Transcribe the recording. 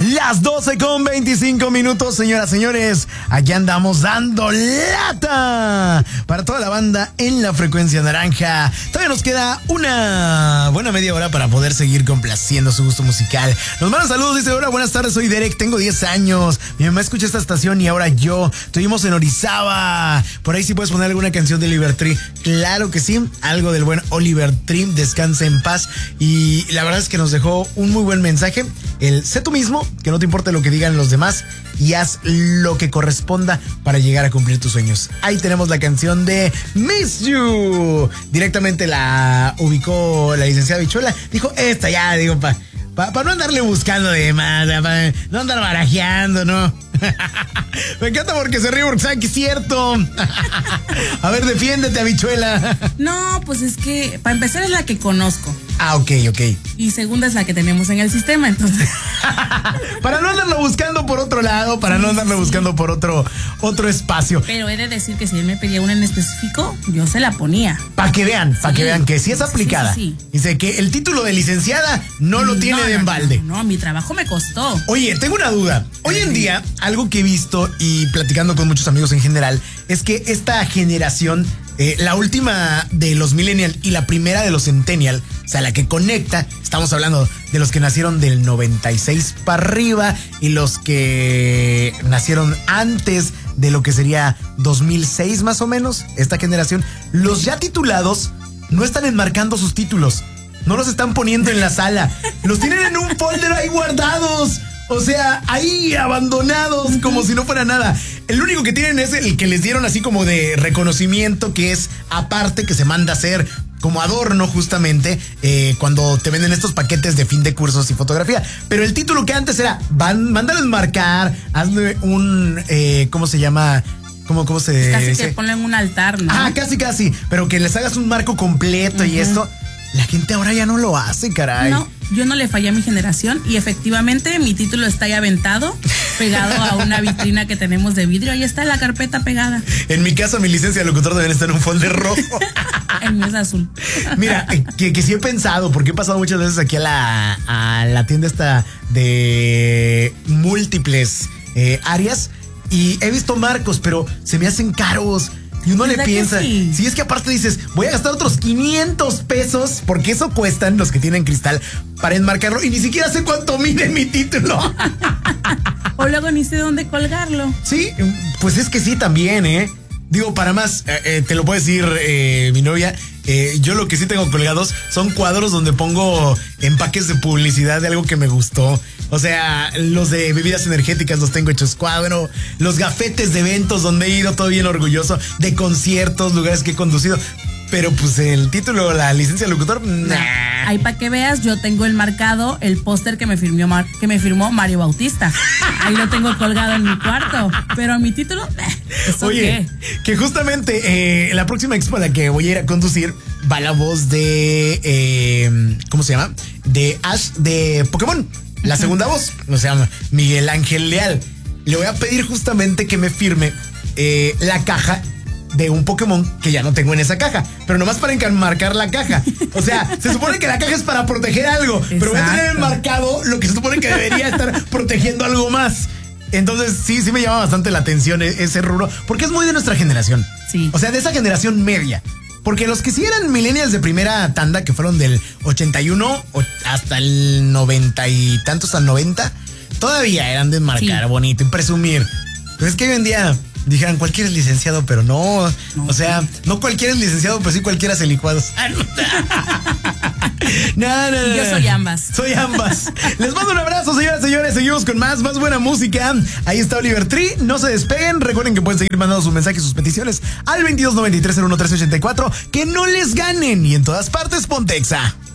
Las 12:25, señoras, señores. Aquí andamos dando lata para toda la banda en la frecuencia naranja. Todavía nos queda una buena media hora para poder seguir complaciendo su gusto musical. Nos manda saludos, dice: hola, buenas tardes, soy Derek, tengo 10 años. Mi mamá escucha esta estación y ahora yo. Estuvimos en Orizaba. Por ahí sí puedes poner alguna canción de Oliver Tree. Claro que sí, algo del buen Oliver Tree. Descansa en paz. Y la verdad es que nos dejó un muy buen mensaje. El sé tú mismo, que no te importe lo que digan los demás y haz lo que corresponda para llegar a cumplir tus sueños. Ahí tenemos la canción de Miss You. Directamente la ubicó la licenciada Bichuela. Dijo, esta ya, digo, para no andarle buscando de más, para no andar barajeando, ¿no? Me encanta porque se ríe porque sabe que es cierto. A ver, defiéndete, Habichuela. No, pues es que para empezar es la que conozco. Ah, ok. Y segunda es la que tenemos en el sistema, entonces. Para no andarlo buscando por otro lado, para no andarlo buscando por otro espacio. Pero he de decir que si él me pedía una en específico, yo se la ponía. Para que vean que sí es aplicada. Sí. Dice que el título de licenciada no lo tiene de embalde. No, mi trabajo me costó. Oye, tengo una duda. Hoy en día, algo que he visto y platicando con muchos amigos en general, es que esta generación, la última de los millennial y la primera de los centennial, o sea, la que conecta, estamos hablando de los que nacieron del 96 para arriba y los que nacieron antes de lo que sería 2006 más o menos, esta generación, los ya titulados no están enmarcando sus títulos, no los están poniendo en la sala, los tienen en un folder ahí guardados. O sea, ahí abandonados como si no fuera nada. El único que tienen es el que les dieron así como de reconocimiento, que es aparte, que se manda a hacer como adorno justamente cuando te venden estos paquetes de fin de cursos y fotografía. Pero el título que antes era, mándales marcar, hazle un, ¿cómo se llama? ¿Cómo se casi dice? que ponen un altar, ¿no? Ah, casi. Pero que les hagas un marco completo y esto. La gente ahora ya no lo hace, caray. No, yo no le fallé a mi generación y efectivamente mi título está ahí aventado, pegado a una vitrina que tenemos de vidrio. Ahí está la carpeta pegada. En mi caso, mi licencia de locutor debe estar en un folder rojo. El mío es azul. Mira, que sí he pensado, porque he pasado muchas veces aquí a la tienda esta de múltiples áreas y he visto marcos, pero se me hacen caros. Y uno le piensa, sí? Si es que aparte dices, voy a gastar otros 500 pesos, porque eso cuestan los que tienen cristal, para enmarcarlo, y ni siquiera sé cuánto mide mi título. O luego ni sé dónde colgarlo. Sí, pues es que sí también, Digo, para más, te lo puede decir mi novia, yo lo que sí tengo colgados son cuadros donde pongo empaques de publicidad de algo que me gustó. O sea, los de bebidas energéticas los tengo hechos cuadro, los gafetes de eventos donde he ido todo bien orgulloso, de conciertos, lugares que he conducido. Pero pues el título, la licencia de locutor, nah. Ahí para que veas, yo tengo el marcado, el póster que me firmó Mario Bautista. Ahí lo tengo colgado en mi cuarto. Pero mi título, ¿eso oye, qué? Que justamente la próxima expo a la que voy a ir a conducir va la voz de, ¿cómo se llama? De Ash de Pokémon. La segunda voz, se llama Miguel Ángel Leal. Le voy a pedir justamente que me firme la caja de un Pokémon que ya no tengo en esa caja, pero nomás para enmarcar la caja. O sea, se supone que la caja es para proteger algo, pero voy a tener enmarcado lo que se supone que debería estar protegiendo algo más. Entonces sí me llama bastante la atención ese rubro, porque es muy de nuestra generación. Sí. O sea, de esa generación media. Porque los que sí eran millennials de primera tanda, que fueron del 81 hasta el 90 y tantos al 90, todavía eran de enmarcar bonito y presumir. Pero es que hoy en día dijeran, cualquiera es licenciado, pero no. O sea, no cualquiera es licenciado, pero sí cualquiera hace licuados. No. Yo soy ambas. Soy ambas. Les mando un abrazo, señoras y señores. Seguimos con más buena música. Ahí está Oliver Tree. No se despeguen. Recuerden que pueden seguir mandando sus mensajes y sus peticiones al 2293-01-384. Que no les ganen. Y en todas partes, Pontexa.